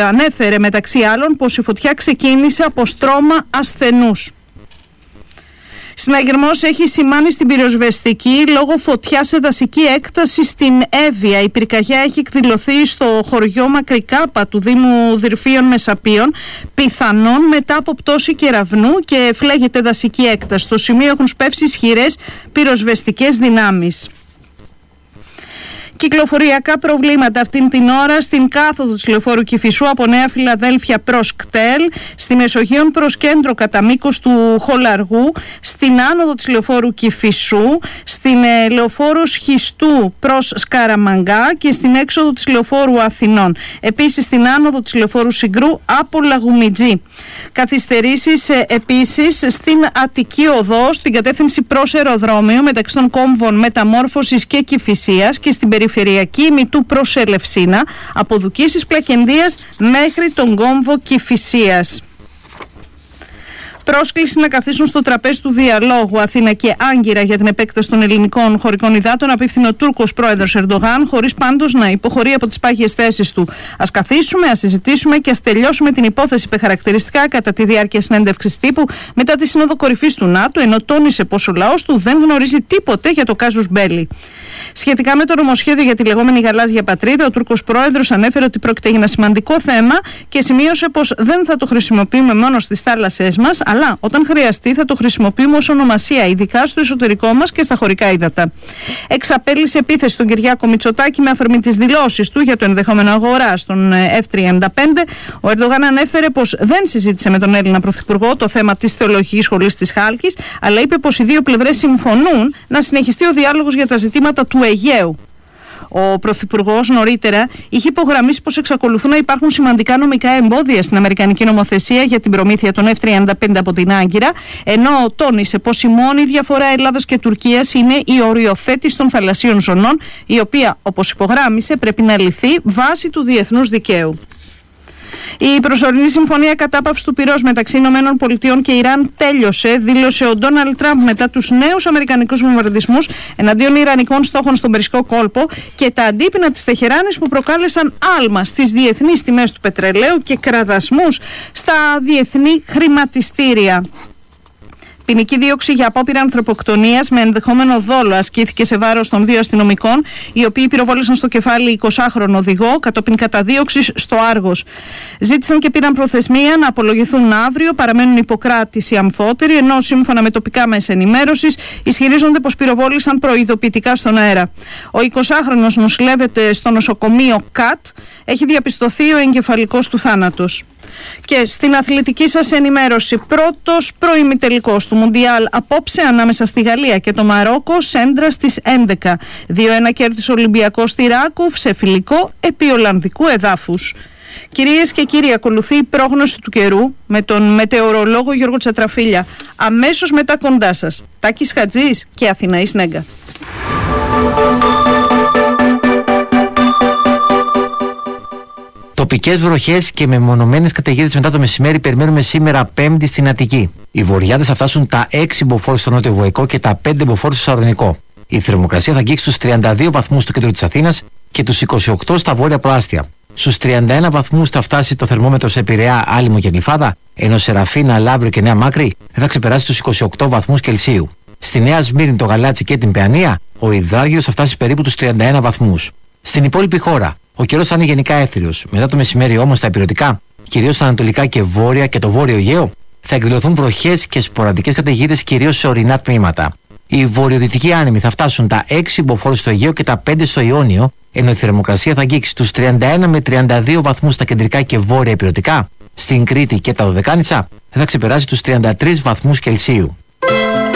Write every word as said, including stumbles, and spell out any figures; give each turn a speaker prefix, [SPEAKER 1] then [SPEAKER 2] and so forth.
[SPEAKER 1] ανέφερε μεταξύ άλλων πως η φωτιά ξεκίνησε από στρώμα ασθενούς. Συναγερμός έχει σημάνει στην πυροσβεστική λόγω φωτιάς σε δασική έκταση στην Εύβοια. Η πυρκαγιά έχει εκδηλωθεί στο χωριό Μακρικάπα του Δήμου Δυρφίων Μεσαπίων, πιθανόν μετά από πτώση κεραυνού, και φλέγεται δασική έκταση. Στο σημείο έχουν σπεύσει ισχυρές πυροσβεστικές δυνάμεις. Κυκλοφοριακά προβλήματα αυτήν την ώρα στην κάθοδο της λεωφόρου Κηφισού από Νέα Φιλαδέλφια προς Κτέλ, στη Μεσογείων προς κέντρο κατά μήκος του Χολαργού, στην άνοδο της λεωφόρου Κηφισού, στην ε, λεωφόρο Σχιστού προς Σκαραμαγκά και στην έξοδο της λεωφόρου Αθηνών. Επίσης στην άνοδο της λεωφόρου Συγκρού από Λαγουμιτζή. Καθυστερήσεις ε, επίσης στην Αττική Οδό, στην κατεύθυνση προς αεροδρόμιο μεταξύ των κόμβων Μεταμόρφωσης και Κηφισίας, και στην περιφερειακή Μητού προς Ελευσίνα, από Δουκίσης Πλακεντίας μέχρι τον κόμβο Κηφισίας. Πρόσκληση να καθίσουν στο τραπέζι του διαλόγου Αθήνα και Άγκυρα για την επέκταση των ελληνικών χωρικών υδάτων απίφθινε ο Τούρκος πρόεδρος Ερντογάν, χωρίς πάντως να υποχωρεί από τις πάγιες θέσεις του. Ας καθίσουμε, ας συζητήσουμε και ας τελειώσουμε την υπόθεση, είπε χαρακτηριστικά κατά τη διάρκεια συνέντευξης τύπου μετά τη Σύνοδο Κορυφής του ΝΑΤΟ, ενώ τόνισε πως ο λαός του δεν γνωρίζει τίποτε για το κάζους μπέλι. Σχετικά με το νομοσχέδιο για τη λεγόμενη γαλάζια πατρίδα, ο Τούρκος πρόεδρος ανέφερε ότι πρόκειται για ένα σημαντικό θέμα και σημείωσε πως δεν θα το χρησιμοποιούμε μόνο στις θάλασσές μας, αλλά όταν χρειαστεί θα το χρησιμοποιούμε ως ονομασία, ειδικά στο εσωτερικό μας και στα χωρικά ύδατα. Εξαπέλυσε επίθεση στον Κυριάκο Μητσοτάκη με αφορμή τις δηλώσεις του για το ενδεχόμενο αγορά στον εφ τριάντα πέντε. Ο Ερντογάν ανέφερε πως δεν συζήτησε με τον Έλληνα Πρωθυπουργό το θέμα της Θεολογικής Σχολής της Χάλκης, αλλά είπε πως οι δύο πλευρές συμφωνούν να συνεχιστεί ο διάλογος για τα ζητήματα του Αιγαίου. Ο Πρωθυπουργός νωρίτερα είχε υπογραμμίσει πως εξακολουθούν να υπάρχουν σημαντικά νομικά εμπόδια στην αμερικανική νομοθεσία για την προμήθεια των εφ τριάντα πέντε από την Άγκυρα, ενώ τόνισε πως η μόνη διαφορά Ελλάδας και Τουρκίας είναι η οριοθέτηση των θαλασσίων ζωνών, η οποία, όπως υπογράμμισε, πρέπει να λυθεί βάσει του διεθνούς δικαίου. Η προσωρινή συμφωνία κατάπαυσης του πυρός μεταξύ Ηνωμένων Πολιτειών και Ιράν τέλειωσε, δήλωσε ο Ντόναλντ Τραμπ μετά τους νέους αμερικανικούς βομβαρδισμούς εναντίον ιρανικών στόχων στον Περσικό κόλπο και τα αντίπεινα της Τεχεράνης που προκάλεσαν άλμα στις διεθνείς τιμές του πετρελαίου και κραδασμούς στα διεθνή χρηματιστήρια. Ποινική δίωξη για απόπειρα ανθρωποκτονίας με ενδεχόμενο δόλο ασκήθηκε σε βάρος των δύο αστυνομικών, οι οποίοι πυροβόλησαν στο κεφάλι εικοσάχρονο οδηγό κατόπιν καταδίωξης στο Άργος. Ζήτησαν και πήραν προθεσμία να απολογηθούν αύριο, παραμένουν υποκράτηση αμφότεροι, ενώ σύμφωνα με τοπικά μέσα ενημέρωσης ισχυρίζονται πως πυροβόλησαν προειδοποιητικά στον αέρα. Ο εικοσάχρονος νοσηλεύεται στο νοσοκομείο ΚΑΤ, έχει διαπιστωθεί ο εγκεφαλικός του θάνατος. Και στην αθλητική σας ενημέρωση, πρώτος προημιτελικός του Μουντιάλ απόψε ανάμεσα στη Γαλλία και το Μαρόκο, σέντρα στις έντεκα. δύο ένα κέρδισε ο Ολυμπιακός στη Ράκουφ σε φιλικό επί Ολλανδικού εδάφους. Κυρίες και κύριοι, ακολουθεί η πρόγνωση του καιρού με τον μετεωρολόγο Γιώργο Τσατραφίλια. Αμέσως μετά κοντά σας, Τάκης Χατζής και Αθηναής Νέγκα.
[SPEAKER 2] Τοπικές βροχές και μεμονωμένες καταιγίδες μετά το μεσημέρι περιμένουμε σήμερα Πέμπτη στην Αττική. Οι βορειάδες θα φτάσουν τα έξι μποφόρ στο νότιο Βοϊκό και τα πέντε μποφόρ στο Σαρδονικό. Η θερμοκρασία θα αγγίξει στους τριάντα δύο βαθμούς στο κέντρο της Αθήνας και τους είκοσι οκτώ στα βόρεια προάστια. Στους τριάντα ένα βαθμούς θα φτάσει το θερμόμετρο σε Πειραιά, Άλυμο και Γλυφάδα, ενώ σε Ραφίνα, Λαύριο και Νέα Μάκρη δεν θα ξεπεράσει τους είκοσι οκτώ βαθμούς Κελσίου. Στη Νέα Σμύρνη, το Γαλάτσι και την Παιανία, ο υδράργυρος θα φτάσει περίπου τους τριάντα ένα βαθμούς. Στην υπόλοιπη χώρα, ο καιρός θα είναι γενικά έθριος. Μετά το μεσημέρι όμως στα ηπειρωτικά, κυρίως στα ανατολικά και βόρεια και το βόρειο Αιγαίο, θα εκδηλωθούν βροχές και σποραδικές καταιγίδες κυρίως σε ορεινά τμήματα. Οι βορειοδυτικοί άνεμοι θα φτάσουν τα έξι μποφόρ στο Αιγαίο και τα πέντε στο Ιόνιο, ενώ η θερμοκρασία θα αγγίξει τους τριάντα ένα με τριάντα δύο βαθμούς στα κεντρικά και βόρεια ηπειρωτικά. Στην Κρήτη και τα Δωδεκάνησα δεν θα ξεπεράσει τους τριάντα τρεις βαθμούς Κελσίου.